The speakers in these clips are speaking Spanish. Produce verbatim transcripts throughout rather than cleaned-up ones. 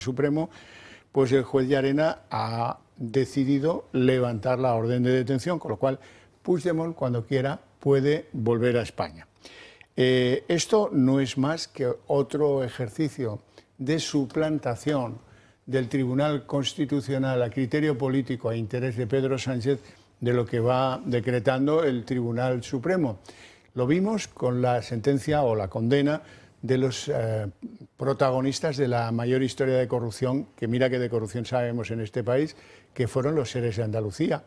Supremo, pues el juez Llarena ha decidido levantar la orden de detención, con lo cual Puigdemont, cuando quiera, puede volver a España. Eh, esto no es más que otro ejercicio de suplantación del Tribunal Constitucional a criterio político a interés de Pedro Sánchez de lo que va decretando el Tribunal Supremo. Lo vimos con la sentencia o la condena de los eh, protagonistas de la mayor historia de corrupción, que mira que de corrupción sabemos en este país, que fueron los seres de Andalucía.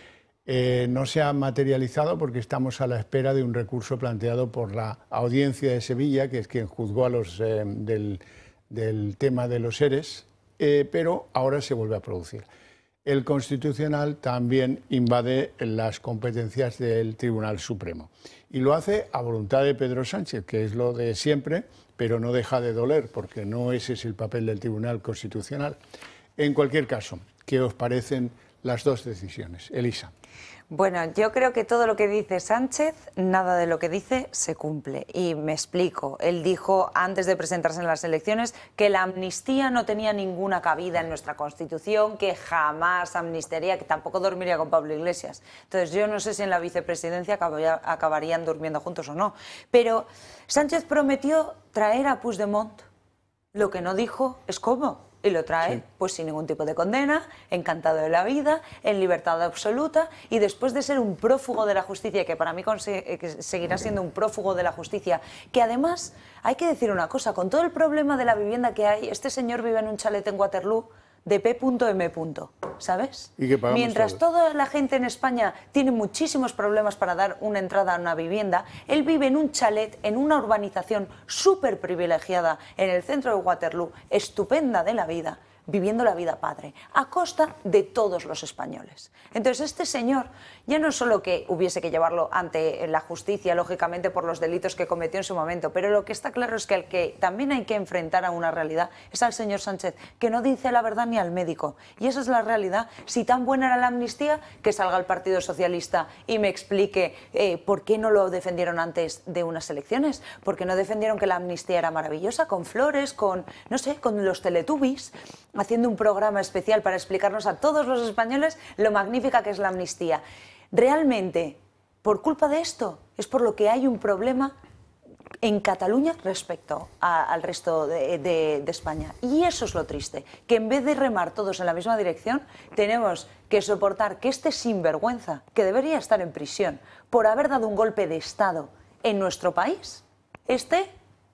Eh, no se ha materializado porque estamos a la espera de un recurso planteado por la Audiencia de Sevilla, que es quien juzgó a los eh, del, del tema de los seres, eh, pero ahora se vuelve a producir. El Constitucional también invade las competencias del Tribunal Supremo y lo hace a voluntad de Pedro Sánchez, que es lo de siempre, pero no deja de doler, porque no ese es el papel del Tribunal Constitucional. En cualquier caso, ¿qué os parecen las dos decisiones? Elisa. Bueno, yo creo que todo lo que dice Sánchez, nada de lo que dice se cumple. Y me explico. Él dijo antes de presentarse en las elecciones que la amnistía no tenía ninguna cabida en nuestra Constitución, que jamás amnistiaría, que tampoco dormiría con Pablo Iglesias. Entonces yo no sé si en la vicepresidencia acabarían durmiendo juntos o no. Pero Sánchez prometió traer a Puigdemont. Lo que no dijo es cómo. Y lo trae, sí, pues sin ningún tipo de condena, encantado de la vida, en libertad absoluta, y después de ser un prófugo de la justicia, que para mí que seguirá siendo un prófugo de la justicia, que además, hay que decir una cosa, con todo el problema de la vivienda que hay, este señor vive en un chalet en Waterloo de P M, ¿sabes? ¿Y que pagamos Mientras todos? Toda la gente en España tiene muchísimos problemas para dar una entrada a una vivienda, él vive en un chalet, en una urbanización súper privilegiada en el centro de Waterloo, estupenda de la vida, viviendo la vida padre, a costa de todos los españoles. Entonces este señor, ya no solo que hubiese que llevarlo ante la justicia, lógicamente por los delitos que cometió en su momento, pero lo que está claro es que al que también hay que enfrentar a una realidad es al señor Sánchez, que no dice la verdad ni al médico. Y esa es la realidad. Si tan buena era la amnistía, que salga el Partido Socialista y me explique eh, por qué no lo defendieron antes de unas elecciones, por qué no defendieron que la amnistía era maravillosa, con flores, con, no sé, con los Teletubbies, haciendo un programa especial para explicarnos a todos los españoles lo magnífica que es la amnistía. Realmente, por culpa de esto, es por lo que hay un problema en Cataluña respecto a, al resto de, de, de España. Y eso es lo triste, que en vez de remar todos en la misma dirección, tenemos que soportar que este sinvergüenza, que debería estar en prisión por haber dado un golpe de Estado en nuestro país, esté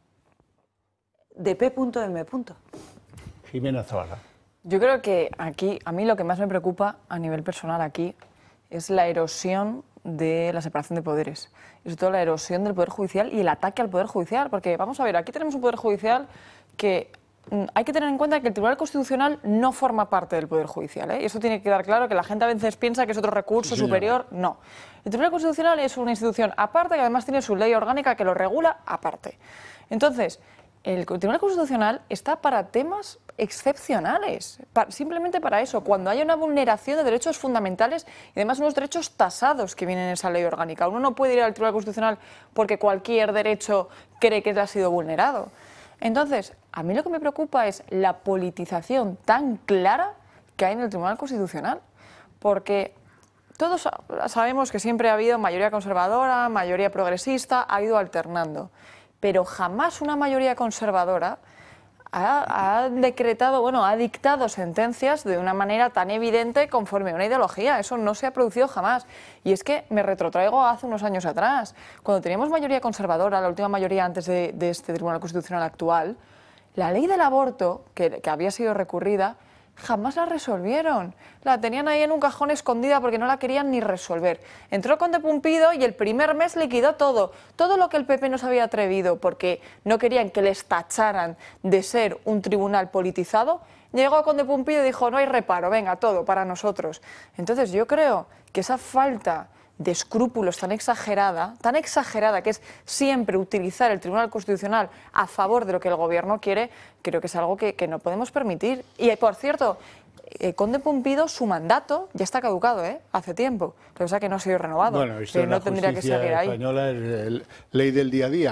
de P M. Jimena Zavala. Yo creo que aquí, a mí lo que más me preocupa a nivel personal aquí es la erosión de la separación de poderes. Y sobre todo la erosión del Poder Judicial y el ataque al Poder Judicial. Porque, vamos a ver, aquí tenemos un Poder Judicial que mm, hay que tener en cuenta que el Tribunal Constitucional no forma parte del Poder Judicial, ¿eh? Y eso tiene que quedar claro, que la gente a veces piensa que es otro recurso sí, superior. No. El Tribunal Constitucional es una institución aparte que además tiene su ley orgánica que lo regula aparte. Entonces, el Tribunal Constitucional está para temas excepcionales, para, simplemente para eso, cuando haya una vulneración de derechos fundamentales y además unos derechos tasados que vienen en esa ley orgánica. Uno no puede ir al Tribunal Constitucional porque cualquier derecho cree que ha sido vulnerado. Entonces, a mí lo que me preocupa es la politización tan clara que hay en el Tribunal Constitucional, porque todos sabemos que siempre ha habido mayoría conservadora, mayoría progresista, ha ido alternando, pero jamás una mayoría conservadora Ha, ha decretado, bueno, ha dictado sentencias de una manera tan evidente conforme a una ideología. Eso no se ha producido jamás. Y es que me retrotraigo hace unos años atrás. Cuando teníamos mayoría conservadora, la última mayoría antes de, de este Tribunal Constitucional actual, la ley del aborto, que, que había sido recurrida, jamás la resolvieron. La tenían ahí en un cajón escondida porque no la querían ni resolver. Entró Conde Pumpido y el primer mes liquidó todo. Todo lo que el P P no se había atrevido porque no querían que les tacharan de ser un tribunal politizado, llegó Conde Pumpido y dijo, no hay reparo, venga, todo para nosotros. Entonces yo creo que esa falta de escrúpulos tan exagerada, tan exagerada que es siempre utilizar el Tribunal Constitucional a favor de lo que el Gobierno quiere, creo que es algo que, que no podemos permitir. Y, por cierto, eh, Conde Pumpido, su mandato ya está caducado, ¿eh? Hace tiempo, pero o sea que no ha sido renovado. Bueno, esto que no tendría que seguir ahí. Española es ley del día a día.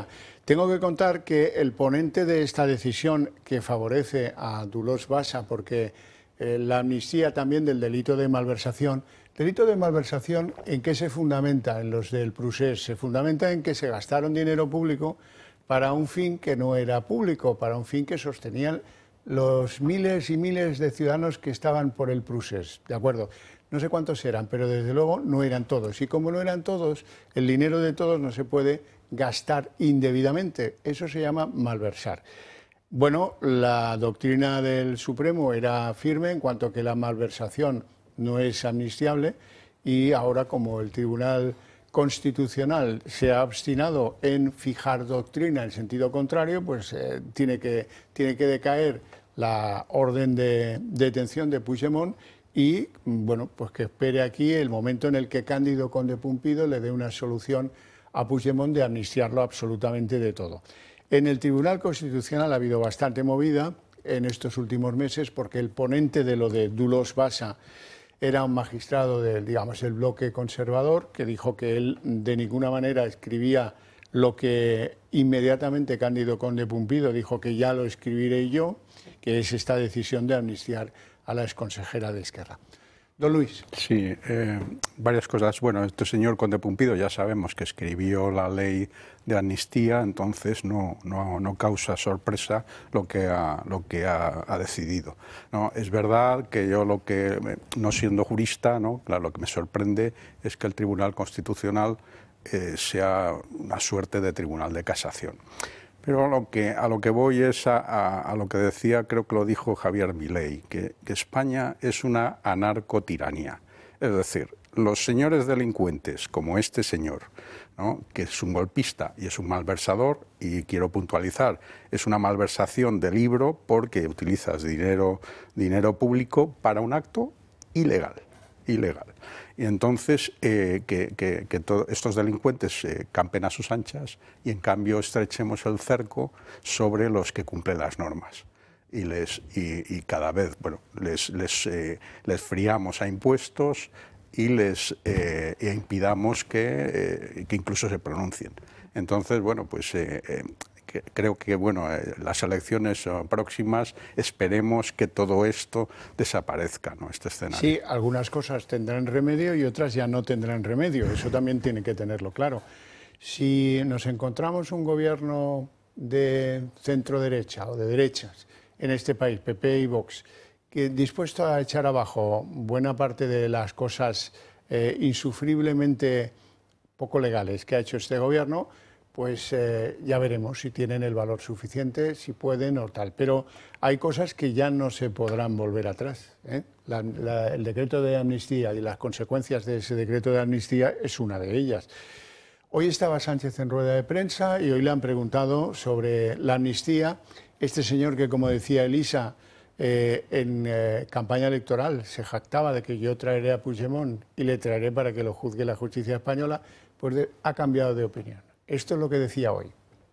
Tengo que contar que el ponente de esta decisión que favorece a Dolors Bassa, porque eh, la amnistía también del delito de malversación, delito de malversación, ¿en qué se fundamenta? En los del Procés, se fundamenta en que se gastaron dinero público para un fin que no era público, para un fin que sostenían los miles y miles de ciudadanos que estaban por el Procés, ¿de acuerdo? No sé cuántos eran, pero desde luego no eran todos. Y como no eran todos, el dinero de todos no se puede gastar indebidamente. Eso se llama malversar. Bueno, la doctrina del Supremo era firme en cuanto que la malversación no es amnistiable y ahora, como el Tribunal Constitucional se ha obstinado en fijar doctrina en sentido contrario, pues eh, tiene que, tiene que decaer la orden de detención de Puigdemont y, bueno, pues que espere aquí el momento en el que Cándido Conde Pumpido le dé una solución a Puigdemont de amnistiarlo absolutamente de todo. En el Tribunal Constitucional ha habido bastante movida en estos últimos meses porque el ponente de lo de Dolors Bassa era un magistrado del, digamos, el bloque conservador que dijo que él de ninguna manera escribía lo que inmediatamente Cándido Conde Pumpido dijo que ya lo escribiré yo, que es esta decisión de amnistiar a la exconsejera de Esquerra. Don Luis. Sí, eh, varias cosas. Bueno, este señor Conde Pumpido ya sabemos que escribió la ley de amnistía, entonces no, no, no causa sorpresa lo que ha, lo que ha, ha decidido. No, es verdad que yo lo que, no siendo jurista, ¿no? Claro, lo que me sorprende es que el Tribunal Constitucional eh, sea una suerte de tribunal de casación. Pero a lo que, a lo que voy es a, a, a lo que decía, creo que lo dijo Javier Milei, que, que España es una anarcotiranía. Es decir, los señores delincuentes, como este señor, ¿no?, que es un golpista y es un malversador, y quiero puntualizar, es una malversación de libro porque utilizas dinero, dinero público para un acto ilegal. ilegal. Y entonces eh, que, que, que estos delincuentes eh, campen a sus anchas y en cambio estrechemos el cerco sobre los que cumplen las normas. Y, les, y, y cada vez bueno, les, les, eh, les friamos a impuestos y les eh, e impidamos que, eh, que incluso se pronuncien. Entonces, bueno, pues eh, eh, que, creo que bueno, eh, las elecciones próximas esperemos que todo esto desaparezca, ¿no?, este escenario. Sí, algunas cosas tendrán remedio y otras ya no tendrán remedio, eso también tiene que tenerlo claro. Si nos encontramos un gobierno de centro-derecha o de derechas en este país, P P y Vox, que dispuesto a echar abajo buena parte de las cosas eh, insufriblemente poco legales que ha hecho este gobierno, pues eh, ya veremos si tienen el valor suficiente, si pueden o tal. Pero hay cosas que ya no se podrán volver atrás, ¿eh? La, la, el decreto de amnistía y las consecuencias de ese decreto de amnistía es una de ellas. Hoy estaba Sánchez en rueda de prensa y hoy le han preguntado sobre la amnistía. Este señor que, como decía Elisa, eh, en eh, campaña electoral se jactaba de que yo traeré a Puigdemont y le traeré para que lo juzgue la justicia española, pues de, ha cambiado de opinión. Esto es lo que decía hoy.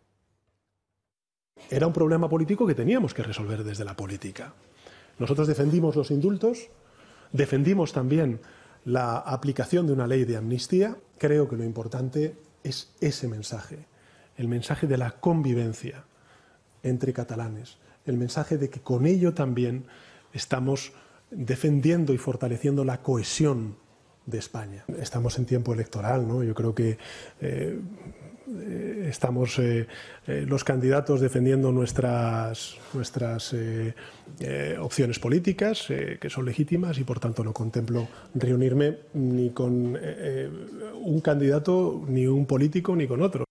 Era un problema político que teníamos que resolver desde la política. Nosotros defendimos los indultos, defendimos también la aplicación de una ley de amnistía. Creo que lo importante es ese mensaje, el mensaje de la convivencia entre catalanes, el mensaje de que con ello también estamos defendiendo y fortaleciendo la cohesión de España. Estamos en tiempo electoral, ¿no? Yo creo que eh, estamos eh, eh, los candidatos defendiendo nuestras, nuestras eh, eh, opciones políticas, eh, que son legítimas, y por tanto no contemplo reunirme ni con eh, un candidato, ni un político, ni con otro.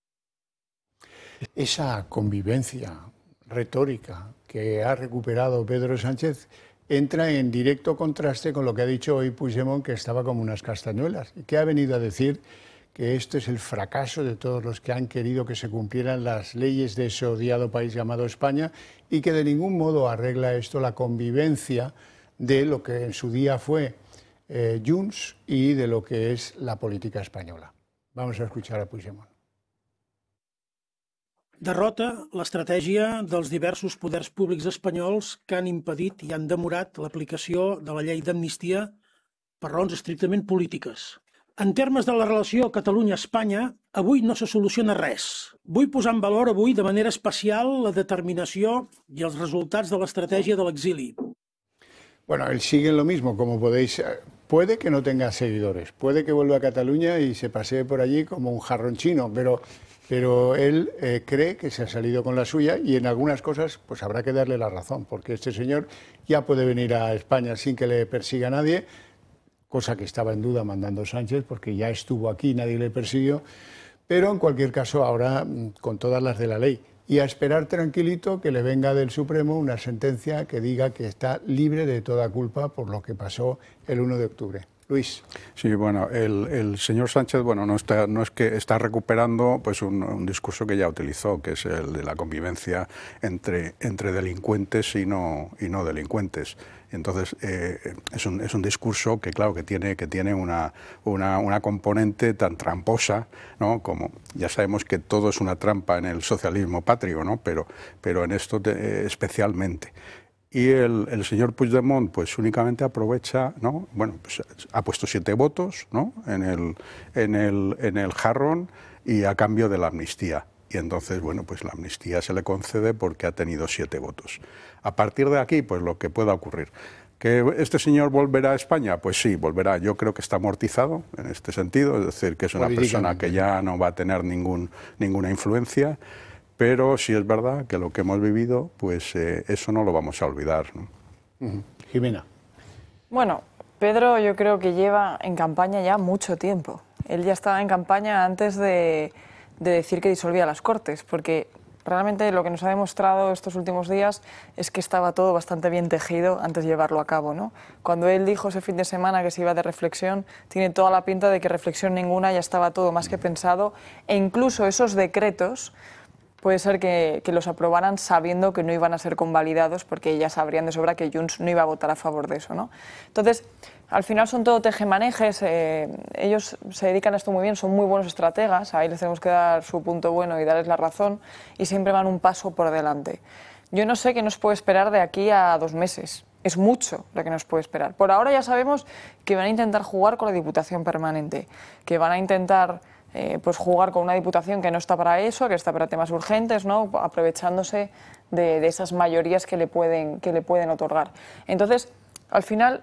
Esa convivencia retórica que ha recuperado Pedro Sánchez entra en directo contraste con lo que ha dicho hoy Puigdemont, que estaba como unas castañuelas, y que ha venido a decir que esto es el fracaso de todos los que han querido que se cumplieran las leyes de ese odiado país llamado España, y que de ningún modo arregla esto la convivencia de lo que en su día fue eh, Junts y de lo que es la política española. Vamos a escuchar a Puigdemont. Derrota l'estratègia dels diversos poders públics espanyols que han impedit i han demorat l'aplicació de la llei d'amnistia per raons estrictament polítiques. En termes de la relació Catalunya-Espanya, avui no se soluciona res. Vull posar en valor avui de manera especial la determinació i els resultats de l'estratègia de l'exili. Bueno, él sigue en lo mismo, como podéis. Puede que no tenga seguidores, puede que vuelva a Cataluña y se pasee por allí como un jarrón chino, pero, pero él eh, cree que se ha salido con la suya y en algunas cosas pues habrá que darle la razón, porque este señor ya puede venir a España sin que le persiga nadie, cosa que estaba en duda mandando Sánchez, porque ya estuvo aquí, nadie le persiguió, pero en cualquier caso ahora con todas las de la ley. Y a esperar tranquilito que le venga del Supremo una sentencia que diga que está libre de toda culpa por lo que pasó el uno de octubre. Luis. Sí, bueno, el, el señor Sánchez, bueno, no, está, no es que está recuperando pues un, un discurso que ya utilizó, que es el de la convivencia entre, entre delincuentes y no, y no delincuentes. Entonces, eh, es, un, es un discurso que, claro, que tiene, que tiene una, una, una componente tan tramposa, ¿no? Como ya sabemos que todo es una trampa en el socialismo patrio, ¿no? pero, pero en esto te, especialmente. Y el, el señor Puigdemont pues únicamente aprovecha, ¿no? Bueno, pues ha puesto siete votos, ¿no? en, el, en, el, en el jarrón y a cambio de la amnistía. Y entonces, bueno, pues la amnistía se le concede porque ha tenido siete votos. A partir de aquí, pues lo que pueda ocurrir. ¿Que este señor volverá a España? Pues sí, volverá. Yo creo que está amortizado en este sentido, es decir, que es una persona que ya no va a tener ningún, ninguna influencia. Pero sí es verdad que lo que hemos vivido, pues eh, eso no lo vamos a olvidar, ¿no? Uh-huh. Jimena. Bueno, Pedro yo creo que lleva en campaña ya mucho tiempo. Él ya estaba en campaña antes de, de decir que disolvía las Cortes, porque realmente lo que nos ha demostrado estos últimos días es que estaba todo bastante bien tejido antes de llevarlo a cabo, ¿no? Cuando él dijo ese fin de semana que se iba de reflexión, tiene toda la pinta de que reflexión ninguna, ya estaba todo más que pensado, e incluso esos decretos puede ser que, que los aprobaran sabiendo que no iban a ser convalidados porque ya sabrían de sobra que Junts no iba a votar a favor de eso, ¿no? Entonces, al final son todo tejemanejes, eh, ellos se dedican a esto muy bien, son muy buenos estrategas, ahí les tenemos que dar su punto bueno y darles la razón y siempre van un paso por delante. Yo no sé qué nos puede esperar de aquí a dos meses, es mucho lo que nos puede esperar. Por ahora ya sabemos que van a intentar jugar con la Diputación Permanente, que van a intentar Eh, pues jugar con una diputación que no está para eso, que está para temas urgentes, ¿no? Aprovechándose de, de esas mayorías que le, pueden, que le pueden otorgar. Entonces, al final,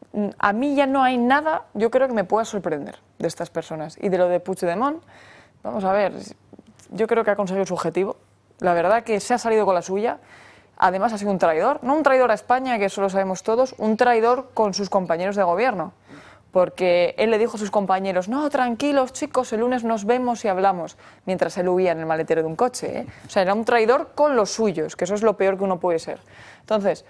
a mí ya no hay nada, yo creo que me pueda sorprender de estas personas. Y de lo de Puigdemont, vamos a ver, yo creo que ha conseguido su objetivo. La verdad que se ha salido con la suya. Además ha sido un traidor, no un traidor a España, que eso lo sabemos todos, un traidor con sus compañeros de gobierno. Porque él le dijo a sus compañeros, no, tranquilos chicos, el lunes nos vemos y hablamos, mientras él huía en el maletero de un coche, ¿eh? O sea, era un traidor con los suyos, que eso es lo peor que uno puede ser. Entonces,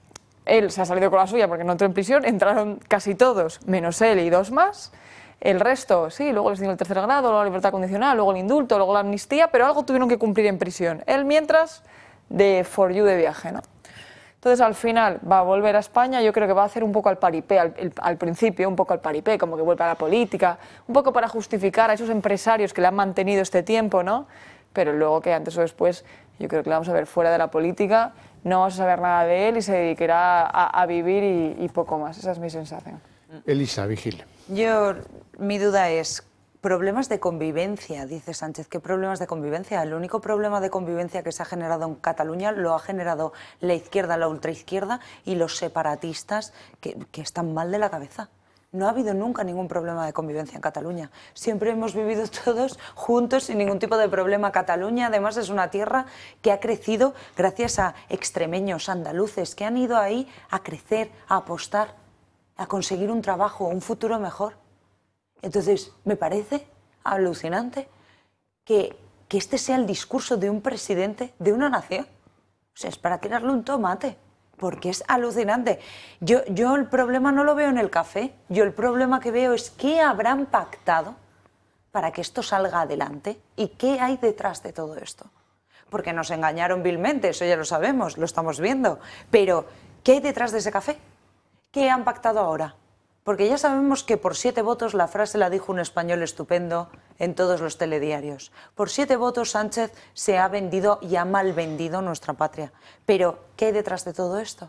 él se ha salido con la suya porque no entró en prisión, entraron casi todos, menos él y dos más. El resto, sí, luego les dieron el tercer grado, luego la libertad condicional, luego el indulto, luego la amnistía, pero algo tuvieron que cumplir en prisión. Él mientras, de for you de viaje, ¿no? Entonces, al final, va a volver a España, yo creo que va a hacer un poco al paripé, al, el, al principio, un poco al paripé, como que vuelve a la política, un poco para justificar a esos empresarios que le han mantenido este tiempo, ¿no? Pero luego que antes o después, yo creo que le vamos a ver fuera de la política, no vamos a saber nada de él y se dedicará a, a vivir y, y poco más. Esa es mi sensación. Elisa Vigil. Yo, mi duda es, problemas de convivencia, dice Sánchez. ¿Qué problemas de convivencia? El único problema de convivencia que se ha generado en Cataluña lo ha generado la izquierda, la ultraizquierda y los separatistas que, que están mal de la cabeza. No ha habido nunca ningún problema de convivencia en Cataluña. Siempre hemos vivido todos juntos sin ningún tipo de problema. Cataluña, además, es una tierra que ha crecido gracias a extremeños, andaluces, que han ido ahí a crecer, a apostar, a conseguir un trabajo, un futuro mejor. Entonces, me parece alucinante que, que este sea el discurso de un presidente de una nación. O sea, es para tirarle un tomate, porque es alucinante. Yo, yo el problema no lo veo en el café, yo el problema que veo es qué habrán pactado para que esto salga adelante y qué hay detrás de todo esto. Porque nos engañaron vilmente, eso ya lo sabemos, lo estamos viendo. Pero, ¿qué hay detrás de ese café? ¿Qué han pactado ahora? Porque ya sabemos que por siete votos, la frase la dijo un español estupendo en todos los telediarios, por siete votos Sánchez se ha vendido y ha mal vendido nuestra patria. Pero, ¿qué hay detrás de todo esto?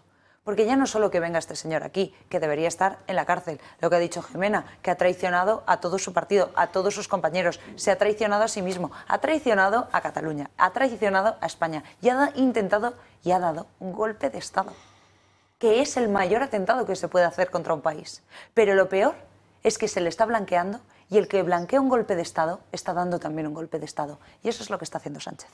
Porque ya no solo que venga este señor aquí, que debería estar en la cárcel, lo que ha dicho Jimena, que ha traicionado a todo su partido, a todos sus compañeros, se ha traicionado a sí mismo, ha traicionado a Cataluña, ha traicionado a España y ha intentado y ha dado un golpe de Estado, que es el mayor atentado que se puede hacer contra un país. Pero lo peor es que se le está blanqueando y el que blanquea un golpe de Estado está dando también un golpe de Estado. Y eso es lo que está haciendo Sánchez.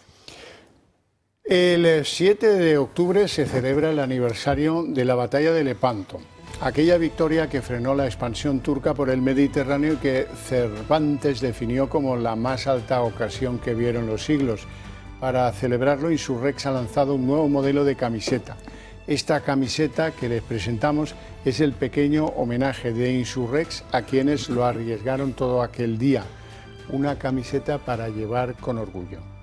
El siete de octubre se celebra el aniversario de la batalla de Lepanto, aquella victoria que frenó la expansión turca por el Mediterráneo y que Cervantes definió como la más alta ocasión que vieron los siglos. Para celebrarlo, Insurrex ha lanzado un nuevo modelo de camiseta. Esta camiseta que les presentamos es el pequeño homenaje de Insurrex a quienes lo arriesgaron todo aquel día. Una camiseta para llevar con orgullo.